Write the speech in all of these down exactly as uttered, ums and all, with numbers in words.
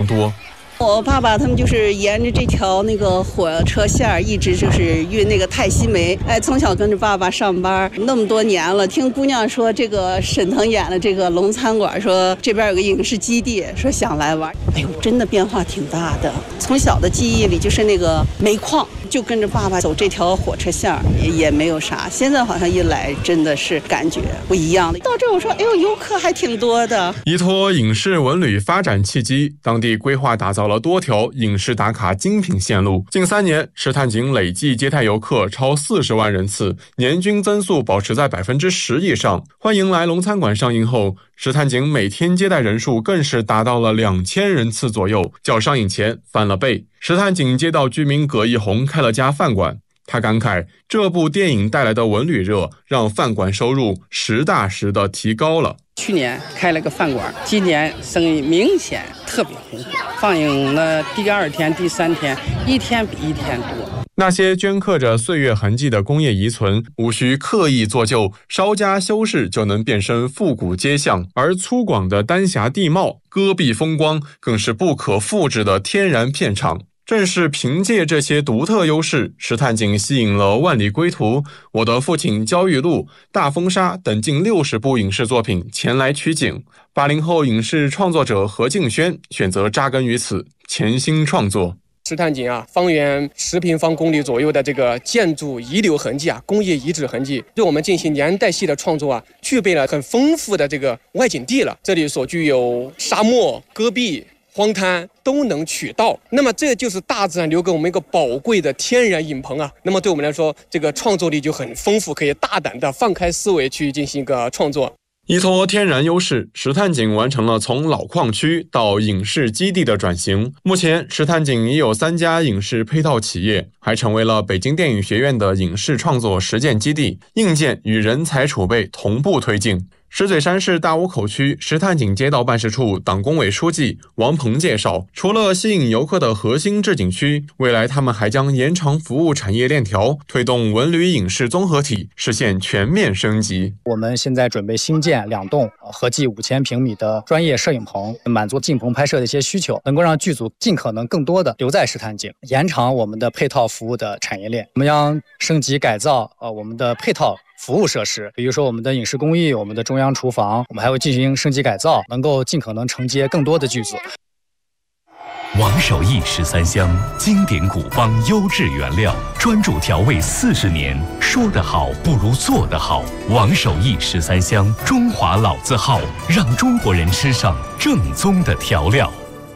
多。 我爸爸他们就是沿着这条那个火车线一直就是运那个泰西煤，哎，从小跟着爸爸上班那么多年了。听姑娘说，这个沈腾演的这个龙餐馆，说这边有个影视基地，说想来玩。哎呦，真的变化挺大的。从小的记忆里就是那个煤矿，就跟着爸爸走这条火车线也也没有啥。现在好像一来真的是感觉不一样的。到这我说，哎呦，游客还挺多的。 依托影视文旅发展契机，当地规划打造了多条影视打卡精品线路。近三年，石潭井累计接待游客超四十万人次，年均增速保持在百分之十以上。欢迎来龙餐馆上映后，石潭井每天接待人数更是达到了两千人次左右，较上映前翻了倍。石潭井街道居民葛一红开了家饭馆，他感慨这部电影带来的文旅热，让饭馆收入实打实的提高了。 去年开了个饭馆，今年生意明显特别红火。放映了第二天、第三天，一天比一天多。 那些镌刻着岁月痕迹的工业遗存，无需刻意做旧，稍加修饰就能变身复古街巷。而粗犷的丹霞地貌、戈壁风光，更是不可复制的天然片场。正是凭借这些独特优势，石潭井吸引了《万里归途》、《我的父亲焦裕禄》、《大风沙》等近六十部影视作品前来取景。八零后影视创作者何敬轩选择扎根于此，潜心创作。 石潭井啊，方圆十平方公里左右的这个建筑遗留痕迹啊，工业遗址痕迹，对我们进行年代系的创作啊，具备了很丰富的这个外景地了。这里所具有沙漠、戈壁、荒滩都能取到，那么这就是大自然留给我们一个宝贵的天然影棚啊。那么对我们来说，这个创作力就很丰富，可以大胆的放开思维去进行一个创作。 依托天然优势，石潭井完成了从老矿区到影视基地的转型。目前，石潭井已有三家影视配套企业，还成为了北京电影学院的影视创作实践基地，硬件与人才储备同步推进。石嘴山市大窝口区石潭井街道办事处党工委书记王鹏介绍，除了吸引游客的核心置景区，未来他们还将延长服务产业链条，推动文旅影视综合体实现全面升级。 我们现在准备新建两栋合计五千平米的专业摄影棚，满足进棚拍摄的一些需求，能够让剧组尽可能更多的留在石潭井，延长我们的配套服务的产业链。我们将升级改造呃我们的配套服务设施，比如说我们的影视工艺、我们的中央厨房，我们还会进行升级改造，能够尽可能承接更多的剧组。 王守义十三香，经典古方优质原料，专注调味四十年，说得好不如做得好。王守义十三香，中华老字号，让中国人吃上正宗的调料。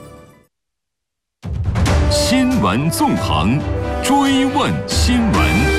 新闻纵横，追问新闻。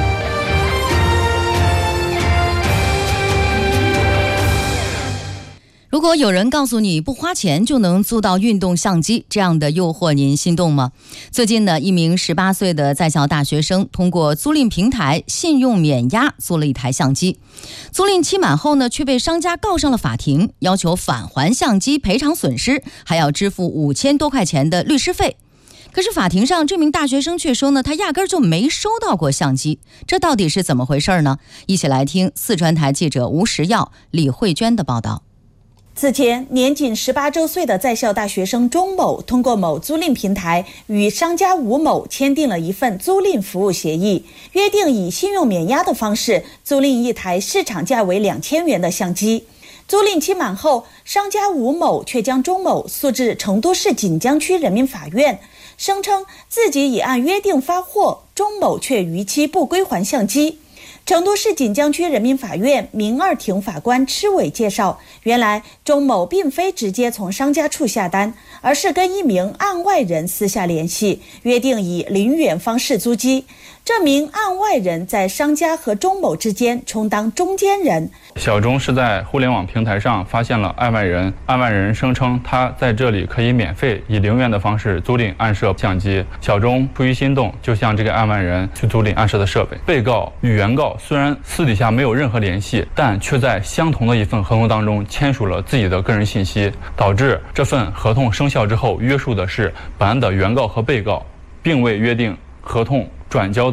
如果有人告诉你不花钱就能租到运动相机，这样的诱惑您心动吗？最近呢，一名十八岁的在校大学生通过租赁平台信用免押租了一台相机，租赁期满后呢，却被商家告上了法庭，要求返还相机赔偿损失，还要支付五千多块钱的律师费。可是法庭上这名大学生却说呢，他压根儿就没收到过相机，这到底是怎么回事呢？一起来听四川台记者吴石耀、李慧娟的报道。 此前，年仅十八周岁的在校大学生钟某通过某租赁平台与商家吴某签订了一份租赁服务协议，约定以信用免押的方式租赁一台市场价为两千元的相机。租赁期满后，商家吴某却将钟某诉至成都市锦江区人民法院，声称自己已按约定发货，钟某却逾期不归还相机。成都市锦江区人民法院民二庭法官吃伟介绍，原来钟某并非直接从商家处下单，而是跟一名案外人私下联系，约定以零元方式租机。这名案外人在商家和钟某之间充当中间人。 小钟是在互联网平台上发现了案外人，案外人声称他在这里可以免费以零元的方式租赁案设相机。小钟出于心动，就向这个案外人去租赁案设的设备。被告与原告虽然私底下没有任何联系，但却在相同的一份合同当中签署了自己的个人信息，导致这份合同生效之后约束的是本案的原告和被告，并未约定合同转交的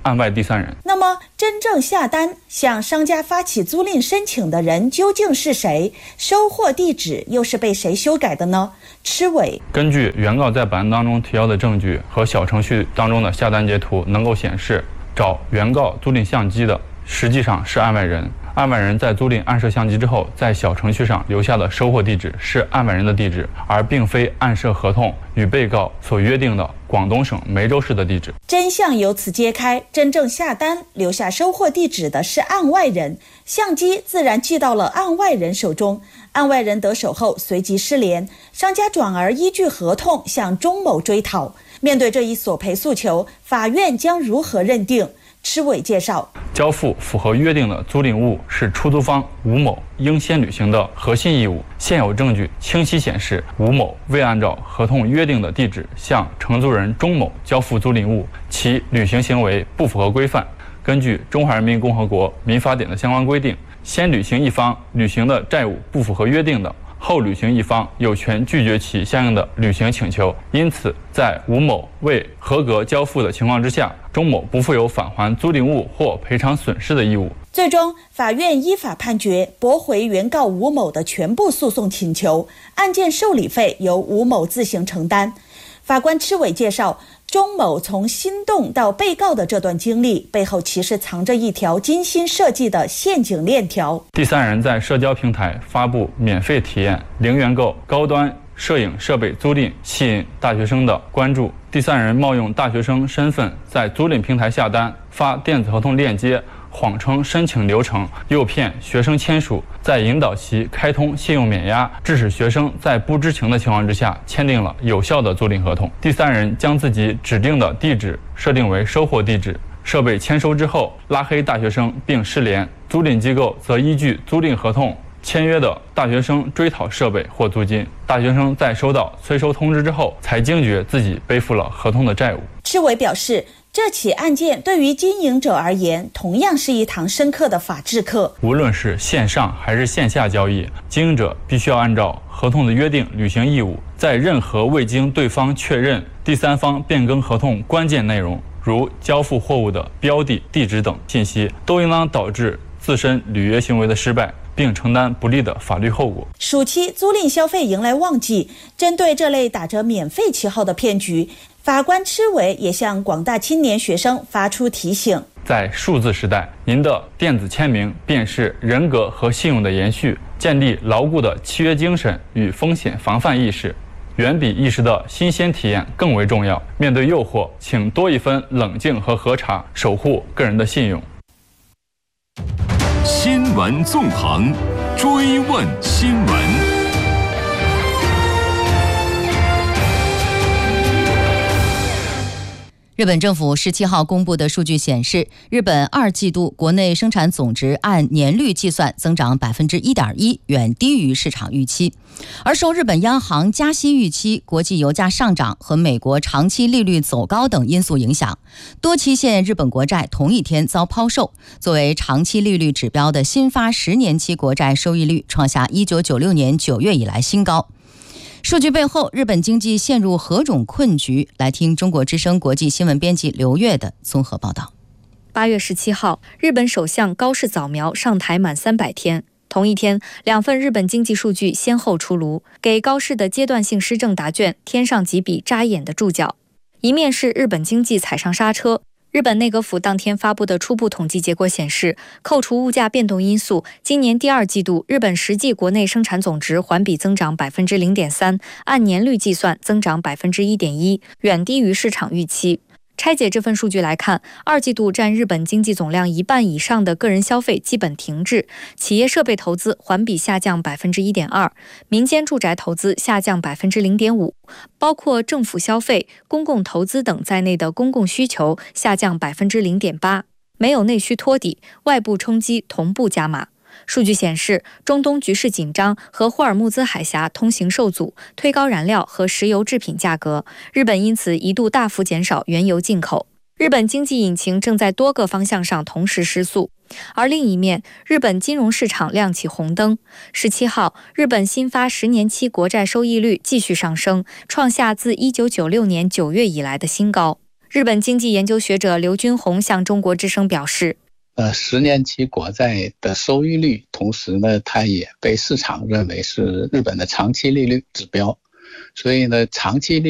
案外第三人。 那么，真正下单向商家发起租赁申请的人究竟是谁？收货地址又是被谁修改的呢？吃伟根据原告在本案当中提交的证据和小程序当中的下单截图，能够显示找原告租赁相机的实际上是案外人。案外人在租赁暗摄相机之后，在小程序上留下的收货地址是案外人的地址，而并非暗摄合同与被告所约定的广东省梅州市的地址。 真相由此揭开，真正下单留下收货地址的是案外人，相机自然寄到了案外人手中。案外人得手后随即失联，商家转而依据合同向钟某追讨。面对这一索赔诉求，法院将如何认定？吃伟介绍， 交付符合约定的租赁物是出租方吴某应先履行的核心义务。现有证据清晰显示，吴某未按照合同约定的地址向承租人钟某交付租赁物，其履行行为不符合规范。根据《中华人民共和国民法典》的相关规定，先履行一方履行的债务不符合约定的，后履行一方有权拒绝其相应的履行请求。因此，在吴某未合格交付的情况之下，钟某不负有返还租赁物或赔偿损失的义务。 最终，法院依法判决驳回原告吴某的全部诉讼请求，案件受理费由吴某自行承担。法官吃伟介绍，钟某从心动到被告的这段经历背后，其实藏着一条精心设计的陷阱链条。 第三人在社交平台发布免费体验零元购高端摄影设备租赁，吸引大学生的关注。第三人冒用大学生身份在租赁平台下单，发电子合同链接，谎称申请流程，诱骗学生签署，再引导其开通信用免押，致使学生在不知情的情况之下签订了有效的租赁合同。第三人将自己指定的地址设定为收货地址，设备签收之后拉黑大学生并失联，租赁机构则依据租赁合同签约的大学生追讨设备或租金。大学生在收到催收通知之后，才惊觉自己背负了合同的债务。 吃伟表示，这起案件对于经营者而言，同样是一堂深刻的法治课。 无论是线上还是线下交易，经营者必须要按照合同的约定履行义务，在任何未经对方确认、第三方变更合同关键内容，如交付货物的标的、地址等信息，都应当导致自身履约行为的失败，并承担不利的法律后果。 暑期租赁消费迎来旺季，针对这类打着免费旗号的骗局，法官吃伟也向广大青年学生发出提醒： 在数字时代，您的电子签名便是人格和信用的延续，建立牢固的契约精神与风险防范意识，远比一时的新鲜体验更为重要。面对诱惑，请多一分冷静和核查，守护个人的信用。 新闻纵横，追问新闻。 日本政府十七号公布的数据显示，日本二季度国内生产总值按年率计算增长 百分之一点一， 远低于市场预期。而受日本央行加息预期、国际油价上涨和美国长期利率走高等因素影响，多期限日本国债同一天遭抛售。作为长期利率指标的新发十年期国债收益率创下一九九六年九月以来新高。数据背后，日本经济陷入何种困局？来听中国之声国际新闻编辑刘月的综合报道。 八月十七号，日本首相高市早苗上台满三百天。同一天，两份日本经济数据先后出炉，给高市的阶段性施政答卷添上几笔扎眼的注脚。一面是日本经济踩上刹车。日本内阁府当天发布的初步统计结果显示，扣除物价变动因素，今年第二季度日本实际国内生产总值环比增长 百分之零点三， 按年率计算增长 百分之一点一， 远低于市场预期。拆解这份数据来看，二季度占日本经济总量一半以上的个人消费基本停滞，企业设备投资环比下降 百分之一点二， 民间住宅投资下降 百分之零点五， 包括政府消费、公共投资等在内的公共需求下降 百分之零点八， 没有内需托底，外部冲击同步加码。数据显示，中东局势紧张和霍尔木兹海峡通行受阻，推高燃料和石油制品价格，日本因此一度大幅减少原油进口。日本经济引擎正在多个方向上同时失速。而另一面，日本金融市场亮起红灯。十七号，日本新发十年期国债收益率继续上升，创下自一九九六年九月以来的新高。 日本经济研究学者刘军宏向中国之声表示， 呃，十年期国债的收益率，同时呢，它也被市场认为是日本的长期利率指标。所以呢，长期利